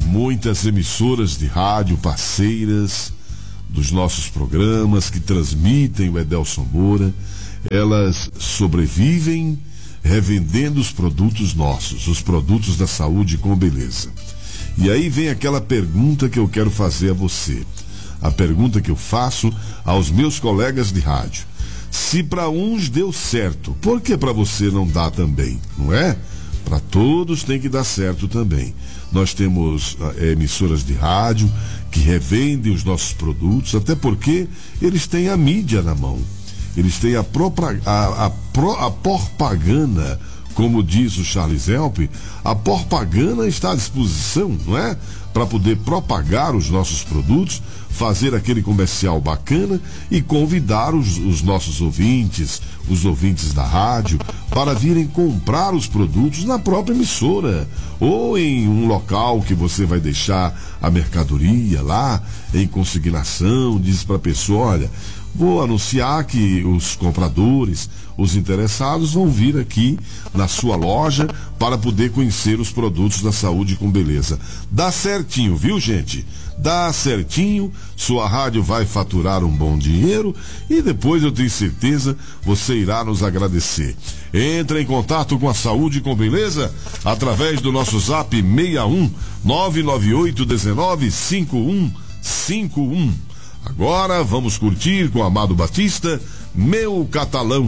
muitas emissoras de rádio parceiras dos nossos programas que transmitem o Edelson Moura, elas sobrevivem revendendo os produtos nossos, os produtos da saúde com beleza. E aí vem aquela pergunta que eu quero fazer a você, a pergunta que eu faço aos meus colegas de rádio. Se para uns deu certo, por que para você não dá também, não é? Para todos tem que dar certo também. Nós temos emissoras de rádio que revendem os nossos produtos, até porque eles têm a mídia na mão. Eles têm a propaganda, como diz o Charles Help, a propaganda está à disposição, não é? Para poder propagar os nossos produtos, fazer aquele comercial bacana e convidar os nossos ouvintes, os ouvintes da rádio, para virem comprar os produtos na própria emissora ou em um local que você vai deixar a mercadoria lá em consignação, diz para a pessoa, olha, vou anunciar que os compradores, os interessados vão vir aqui na sua loja para poder conhecer os produtos da saúde com beleza. Dá certinho, viu, gente? Dá certinho, sua rádio vai faturar um bom dinheiro e depois eu tenho certeza você irá nos agradecer. Entre em contato com a Saúde com Beleza através do nosso zap 61 998 19 5151. Agora vamos curtir com Amado Batista, Meu Catalão.